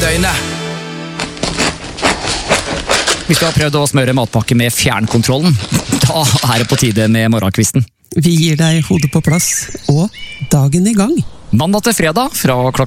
døgnet. Hvis du har prøvd å smøre matpakke med fjernkontrollen, da er det på tide med morgenkvisten. Vi gir deg hodet på plass, og dagen i gang. Mandag til fredag fra klokka